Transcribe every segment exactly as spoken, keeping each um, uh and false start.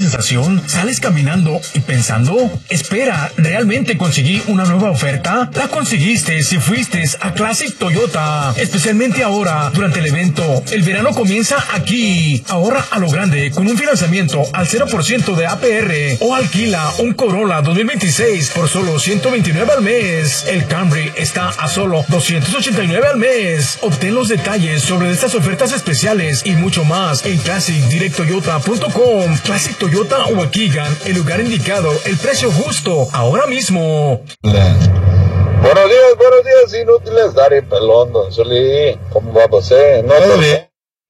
sensación? ¿Sales caminando y pensando? Espera, ¿realmente conseguí una nueva oferta? La conseguiste si fuiste a Classic Toyota. Especialmente ahora, durante el evento, el verano comienza aquí. Ahorra a lo grande con un financiamiento al cero por ciento de A P R o alquila un Corolla dos mil veintiséis por solo ciento veintinueve al mes. El Camry está a solo doscientos ochenta y nueve al mes. Obtén los detalles sobre estas ofertas especiales y mucho más en classic direct toyota punto com. Classic Toyota Waukegan, el lugar indicado, el precio justo, ahora mismo. Buenos días, buenos días, inútiles, Dari Pelón, don Zuli. ¿Cómo va você? No, todo bien.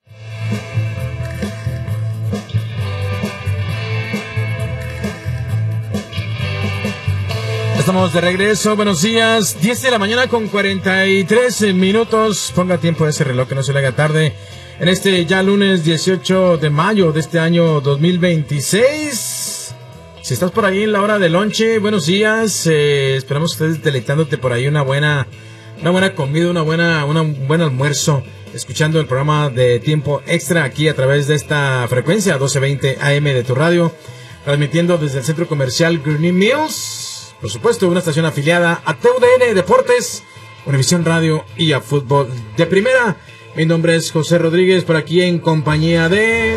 Estamos de regreso, buenos días, diez de la mañana con cuarenta y tres minutos. Ponga tiempo a ese reloj que no se le haga tarde. En este ya lunes dieciocho de mayo de este año dos mil veintiséis. Si estás por ahí en la hora de lonche, buenos días. Eh, esperamos que estés deleitándote por ahí una buena, una buena comida, una buena, una, un buen almuerzo, escuchando el programa de Tiempo Extra aquí a través de esta frecuencia doce veinte A M de tu radio, transmitiendo desde el centro comercial Green Mills. Por supuesto, una estación afiliada a T U D N Deportes, Univisión Radio y a Fútbol de Primera. Mi nombre es José Rodríguez, por aquí en compañía de...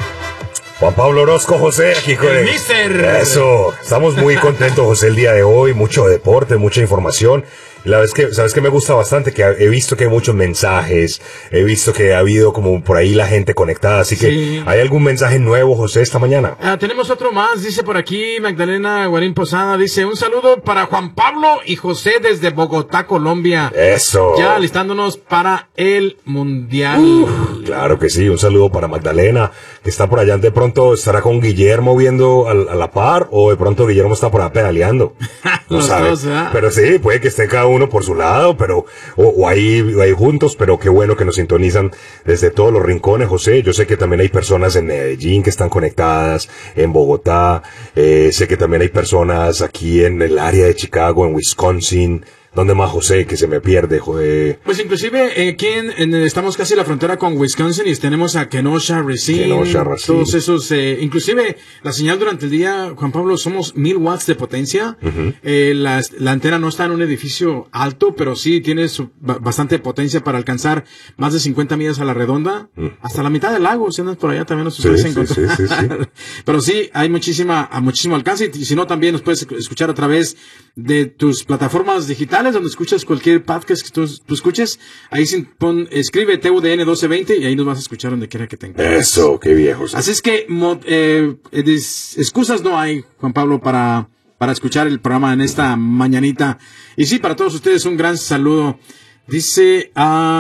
Juan Pablo Orozco, José, aquí con el Mister. Eso, estamos muy contentos, José, el día de hoy, mucho deporte, mucha información. La vez que, sabes que me gusta bastante, que he visto que hay muchos mensajes, he visto que ha habido como por ahí la gente conectada, así que sí. ¿Hay algún mensaje nuevo, José, esta mañana? Ah, tenemos otro más, dice por aquí Magdalena Guarín Posada, dice un saludo para Juan Pablo y José desde Bogotá, Colombia. Eso. Ya alistándonos para el Mundial. Uf, claro que sí, un saludo para Magdalena, que está por allá, de pronto estará con Guillermo viendo a, a la par, o de pronto Guillermo está por allá pedaleando. No Los sabe. dos, ¿eh? Pero sí, puede que esté cada uno por su lado, pero o, o ahí, o ahí juntos, pero qué bueno que nos sintonizan desde todos los rincones, José. Yo sé que también hay personas en Medellín que están conectadas, en Bogotá, eh, sé que también hay personas aquí en el área de Chicago, en Wisconsin. ¿Dónde más, José? Que se me pierde, joder. Pues inclusive eh, aquí en, en, estamos casi a la frontera con Wisconsin y tenemos a Kenosha, Racine, Kenosha, Racine. Todos esos, eh, inclusive la señal durante el día, Juan Pablo, somos mil watts de potencia. Uh-huh. eh, la, la antena no está en un edificio alto, pero sí tiene su, bastante potencia para alcanzar más de cincuenta millas a la redonda, uh-huh. hasta la mitad del lago. Si andas por allá también nos sí, puedes sí, encontrar. Sí, sí, sí. Pero sí, hay muchísima, muchísimo alcance y si no también nos puedes escuchar a través de tus plataformas digitales donde escuchas cualquier podcast que tú, tú escuches. Ahí sin, pon, escribe T U D N doce veinte y ahí nos vas a escuchar donde quiera que te encuentres. Eso, qué viejos. Así es que mo, eh, des, excusas no hay, Juan Pablo, para, para escuchar el programa en esta mañanita. Y sí, para todos ustedes un gran saludo. Dice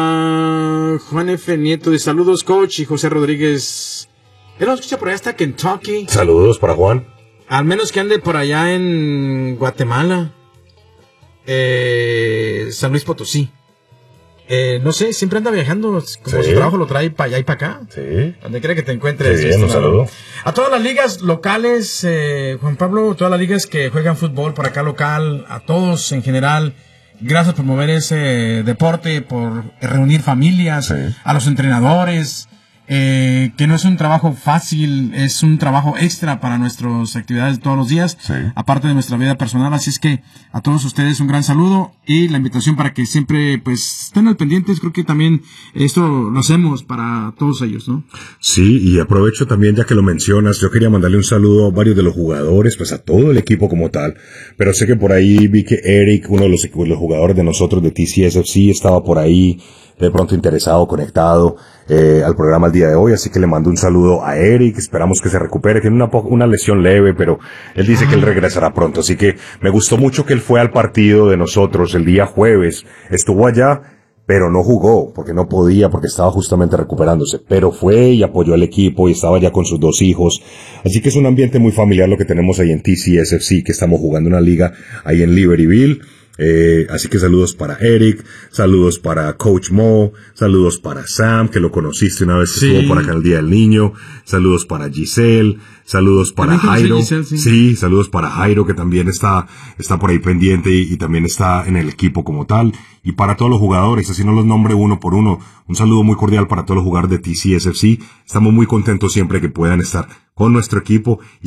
a uh, Juan F. Nieto de saludos, coach, y José Rodríguez. Él nos escucha por allá hasta Kentucky. Saludos para Juan. Al menos que ande por allá en Guatemala. Eh, San Luis Potosí. Eh, no sé, siempre anda viajando, como sí. Su trabajo lo trae para allá y para acá. Sí. Donde quiera que te encuentres. Sí, bien, un saludo. A todas las ligas locales, eh, Juan Pablo, todas las ligas que juegan fútbol por acá local, a todos en general, gracias por mover ese deporte, por reunir familias, sí. A los entrenadores. Eh, que no es un trabajo fácil, es un trabajo extra para nuestras actividades de todos los días, sí. Aparte de nuestra vida personal, así es que a todos ustedes un gran saludo y la invitación para que siempre pues estén al pendientes. Creo que también esto lo hacemos para todos ellos, ¿no? Sí, y aprovecho también ya que lo mencionas, yo quería mandarle un saludo a varios de los jugadores, pues a todo el equipo como tal, pero sé que por ahí vi que Eric, uno de los, los jugadores de nosotros de T C S F C, estaba por ahí de pronto interesado, conectado eh, al programa el día de hoy, así que le mando un saludo a Eric, esperamos que se recupere, tiene una, una lesión leve, pero él dice que él regresará pronto, así que me gustó mucho que él fue al partido de nosotros el día jueves, estuvo allá, pero no jugó, porque no podía, porque estaba justamente recuperándose, pero fue y apoyó al equipo y estaba ya con sus dos hijos, así que es un ambiente muy familiar lo que tenemos ahí en T C S F C, que estamos jugando una liga ahí en Libertyville. Eh, así que saludos para Eric, saludos para Coach Mo, saludos para Sam, que lo conociste una vez que sí. Estuvo por acá el Día del Niño, saludos para Giselle, saludos para Jairo, Giselle, sí. sí, saludos para Jairo, que también está, está por ahí pendiente y, y también está en el equipo como tal, y para todos los jugadores, así no los nombre uno por uno, un saludo muy cordial para todos los jugadores de T C S F C, estamos muy contentos siempre que puedan estar con nuestro equipo.